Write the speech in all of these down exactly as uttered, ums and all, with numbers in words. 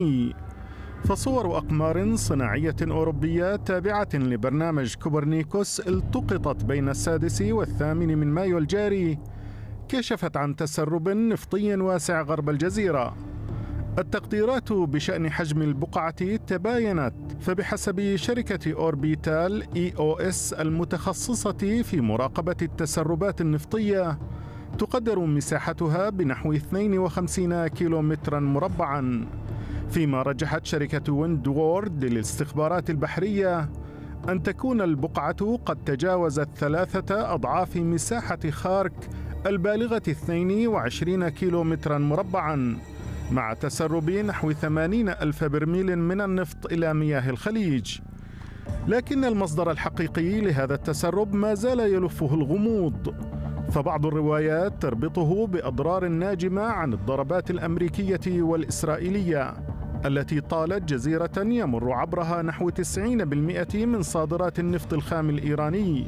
فصور أقمار صناعية أوروبية تابعة لبرنامج كوبرنيكوس التقطت بين السادس والثامن من مايو الجاري كشفت عن تسرب نفطي واسع غرب الجزيرة. التقديرات بشأن حجم البقعة تباينت، فبحسب شركة أوربيتال إي أو إس المتخصصة في مراقبة التسربات النفطية، تقدر مساحتها بنحو اثنين وخمسين كيلومترا مربعا، فيما رجحت شركة ويند وورد للاستخبارات البحرية أن تكون البقعة قد تجاوزت ثلاثة أضعاف مساحة خارك البالغة اثنين وعشرين كيلومترا مربعا، مع تسرب نحو ثمانين ألف برميل من النفط إلى مياه الخليج. لكن المصدر الحقيقي لهذا التسرب ما زال يلفه الغموض، فبعض الروايات تربطه بأضرار ناجمة عن الضربات الأمريكية والإسرائيلية التي طالت جزيرة يمر عبرها نحو تسعين بالمئة من صادرات النفط الخام الإيراني،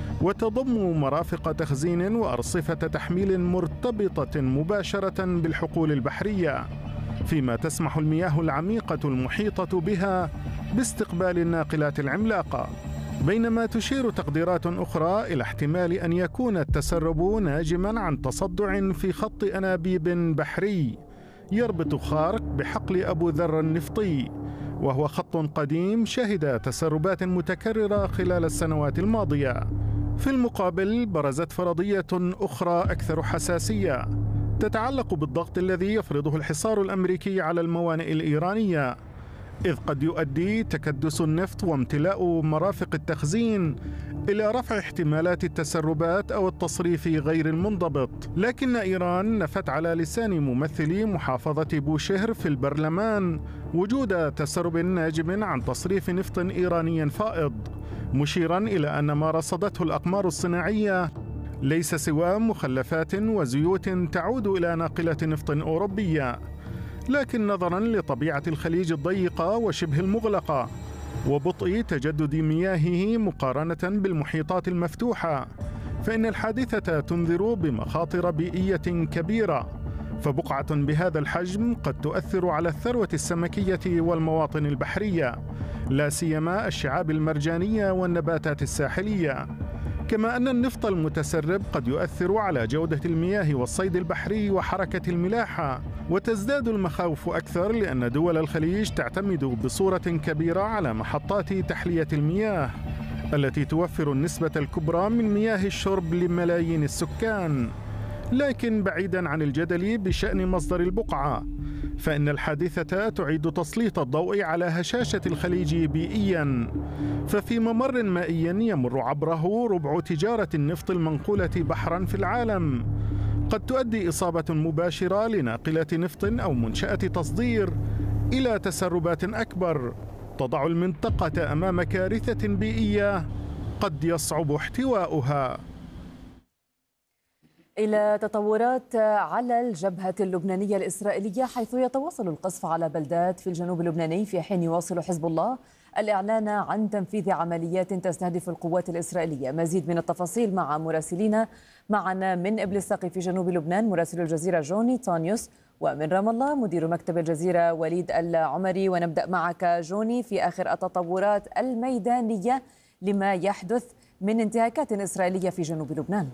وتضم مرافق تخزين وأرصفة تحميل مرتبطة مباشرة بالحقول البحرية، فيما تسمح المياه العميقة المحيطة بها باستقبال الناقلات العملاقة. بينما تشير تقديرات أخرى إلى احتمال أن يكون التسرب ناجماً عن تصدع في خط أنابيب بحري يربط خارك بحقل أبو ذر النفطي، وهو خط قديم شهد تسربات متكررة خلال السنوات الماضية. في المقابل برزت فرضية أخرى أكثر حساسية تتعلق بالضغط الذي يفرضه الحصار الأمريكي على الموانئ الإيرانية، إذ قد يؤدي تكدس النفط وامتلاء مرافق التخزين إلى رفع احتمالات التسربات أو التصريف غير المنضبط. لكن إيران نفت على لسان ممثلي محافظة بوشهر في البرلمان وجود تسرب ناجم عن تصريف نفط إيراني فائض، مشيرا إلى أن ما رصدته الأقمار الصناعية ليس سوى مخلفات وزيوت تعود إلى ناقلة نفط أوروبية. لكن نظراً لطبيعة الخليج الضيقة وشبه المغلقة وبطء تجدد مياهه مقارنة بالمحيطات المفتوحة، فإن الحادثة تنذر بمخاطر بيئية كبيرة، فبقعة بهذا الحجم قد تؤثر على الثروة السمكية والمواطن البحرية، لا سيما الشعاب المرجانية والنباتات الساحلية. كما أن النفط المتسرب قد يؤثر على جودة المياه والصيد البحري وحركة الملاحة، وتزداد المخاوف أكثر لأن دول الخليج تعتمد بصورة كبيرة على محطات تحلية المياه التي توفر النسبة الكبرى من مياه الشرب لملايين السكان. لكن بعيداً عن الجدل بشأن مصدر البقعة، فإن الحادثة تعيد تسليط الضوء على هشاشة الخليج بيئياً، ففي ممر مائي يمر عبره ربع تجارة النفط المنقولة بحراً في العالم قد تؤدي إصابة مباشرة لناقلة نفط أو منشأة تصدير إلى تسربات أكبر تضع المنطقة أمام كارثة بيئية قد يصعب احتواؤها. إلى تطورات على الجبهة اللبنانية الإسرائيلية، حيث يتواصل القصف على بلدات في الجنوب اللبناني في حين يواصل حزب الله الإعلان عن تنفيذ عمليات تستهدف القوات الإسرائيلية. مزيد من التفاصيل مع مراسلينا معنا من إبليس في جنوب لبنان مراسل الجزيرة جوني تانيوس، ومن رام الله مدير مكتب الجزيرة وليد العمري. ونبدأ معك جوني في آخر التطورات الميدانية لما يحدث من انتهاكات إسرائيلية في جنوب لبنان.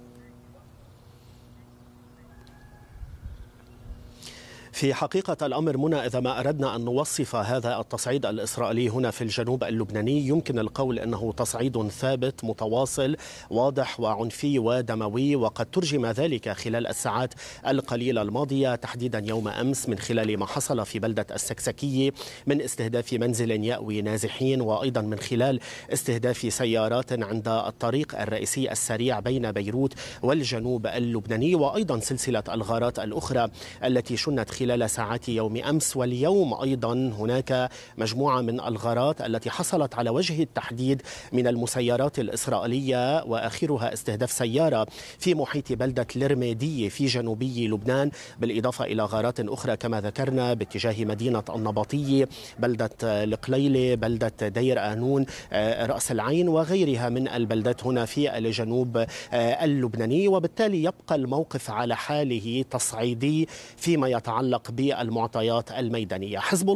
في حقيقة الأمر منى، إذا ما أردنا أن نوصف هذا التصعيد الإسرائيلي هنا في الجنوب اللبناني يمكن القول أنه تصعيد ثابت متواصل واضح وعنفي ودموي، وقد ترجم ذلك خلال الساعات القليلة الماضية، تحديدا يوم أمس، من خلال ما حصل في بلدة السكسكية من استهداف منزل يأوي نازحين، وأيضا من خلال استهداف سيارات عند الطريق الرئيسي السريع بين بيروت والجنوب اللبناني، وأيضا سلسلة الغارات الأخرى التي شنت خلال خلال ساعات يوم أمس. واليوم أيضا هناك مجموعة من الغارات التي حصلت على وجه التحديد من المسيرات الإسرائيلية، وآخرها استهداف سيارة في محيط بلدة الرميدية في جنوبي لبنان، بالإضافة إلى غارات أخرى كما ذكرنا باتجاه مدينة النبطية، بلدة القليلة، بلدة دير آنون، رأس العين، وغيرها من البلدات هنا في الجنوب اللبناني. وبالتالي يبقى الموقف على حاله تصعيدي فيما يتعلق بالمعطيات الميدانية. حزب